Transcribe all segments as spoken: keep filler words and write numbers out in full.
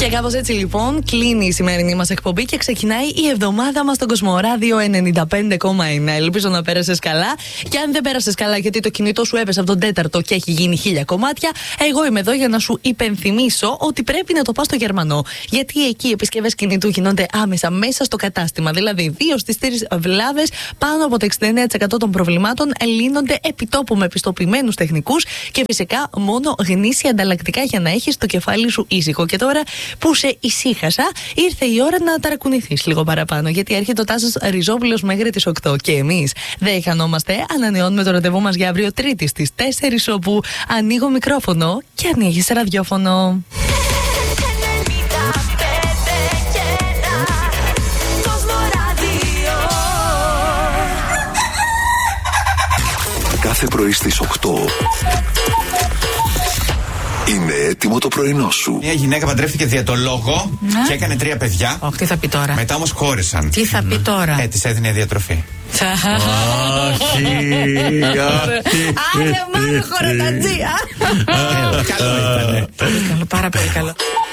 Και κάπως έτσι λοιπόν κλείνει η σημερινή μας εκπομπή και ξεκινάει η εβδομάδα μας στο Κοσμοράδιο ενενήντα πέντε κόμμα εννέα. Ελπίζω να πέρασες καλά. Και αν δεν πέρασες καλά, γιατί το κινητό σου έπεσε από τον τέταρτο και έχει γίνει χίλια κομμάτια, εγώ είμαι εδώ για να σου υπενθυμίσω ότι πρέπει να το πας στο Γερμανό. Γιατί εκεί οι επισκευές κινητού γίνονται άμεσα μέσα στο κατάστημα. Δηλαδή, δύο στις τρεις βλάβες, πάνω από το εξήντα εννέα τοις εκατό των προβλημάτων λύνονται επιτόπου με επιστοποιημένους τεχνικούς και φυσικά μόνο γνήσια ανταλλακτικά για να έχεις το κεφάλι σου ήσυχο. Και τώρα που σε ησύχασα, ήρθε η ώρα να ταρακουνηθείς λίγο παραπάνω. Γιατί έρχεται ο Τάσος Ριζόπουλος μέχρι τις οκτώ. Και εμείς δεν χανόμαστε, ανανεώνουμε το ραντεβού μας για αύριο Τρίτη στις τέσσερις, όπου ανοίγω μικρόφωνο και ανοίγεις ραδιόφωνο. Κάθε πρωί στις οκτώ είναι έτοιμο το πρωινό σου. Μια γυναίκα παντρεύτηκε διαιτολόγο ναι. και έκανε τρία παιδιά. Όχι, τι θα πει τώρα. Μετά όμως χώρισαν. Τι θα πει τώρα. Ε, της έδινε διατροφή. Όχι. Άρε μάλλον χορετατζή. Καλό ήτανε. Πολύ καλό, πάρα πολύ καλό.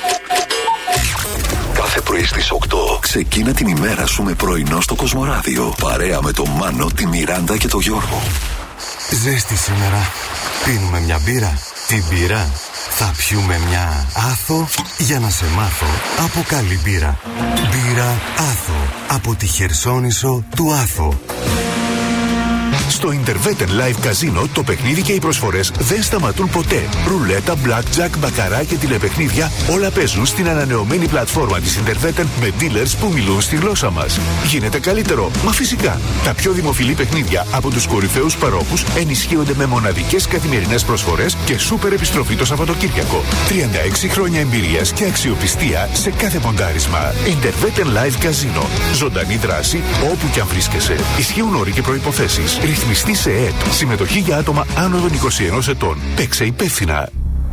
Κάθε πρωί στις οκτώ ξεκίνα την ημέρα σου με πρωινό στο Κοσμοράδιο. Παρέα με τον Μάνο, τη Μιράντα και τον Γιώργο. Ζέστη σήμερα. Πίνουμε μια μπύρα. Την μπύρα θα πιούμε μια Άθο για να σε μάθω από καλή μπύρα. Μπύρα Άθο από τη Χερσόνησο του Άθο. Στο Interveten Live Casino το παιχνίδι και οι προσφορές δεν σταματούν ποτέ. Ρουλέτα, blackjack, μπακαρά και τηλεπαιχνίδια όλα παίζουν στην ανανεωμένη πλατφόρμα της Interveten με dealers που μιλούν στη γλώσσα μας. Γίνεται καλύτερο, μα φυσικά. Τα πιο δημοφιλή παιχνίδια από τους κορυφαίους παρόχους ενισχύονται με μοναδικές καθημερινές προσφορές και σούπερ επιστροφή το Σαββατοκύριακο. τριάντα έξι χρόνια εμπειρίας και αξιοπιστία σε κάθε ποντάρισμα. Interveten Live Casino. Ζωντανή δράση όπου και αν βρίσκεσαι. Ισχύουν όροι και προϋποθέσεις. Ρυθμιστή σε ΕΕΤ. Συμμετοχή για άτομα άνω των είκοσι ενός ετών. Παίξε υπεύθυνα.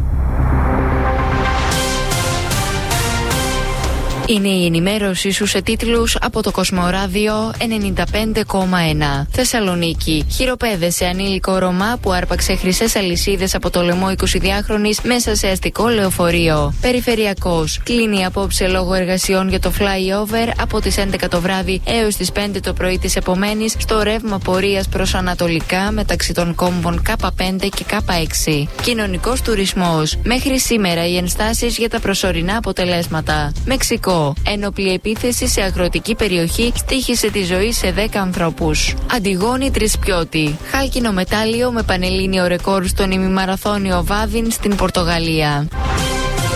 Είναι η ενημέρωσή σου σε τίτλους από το Κοσμοράδιο ενενήντα πέντε κόμμα ένα. Θεσσαλονίκη. Χειροπέδεσε ανήλικο Ρωμά που άρπαξε χρυσές αλυσίδες από το λαιμό εικοσιδυάχρονης μέσα σε αστικό λεωφορείο. Περιφερειακός. Κλείνει απόψε λόγω εργασιών για το flyover από τις έντεκα το βράδυ έως τις πέντε το πρωί της επομένης στο ρεύμα πορείας προς ανατολικά μεταξύ των κόμβων Κ πέντε και Κ έξι. Κοινωνικός τουρισμός. Μέχρι σήμερα οι ενστάσεις για τα προσωρινά αποτελέσματα. Μεξικό. Ένοπλη επίθεση σε αγροτική περιοχή στοίχησε τη ζωή σε δέκα ανθρώπους. Αντιγόνη Τρισπιώτη. Χάλκινο μετάλλιο με πανελλήνιο ρεκόρ στον ημιμαραθώνιο Βάδιν στην Πορτογαλία.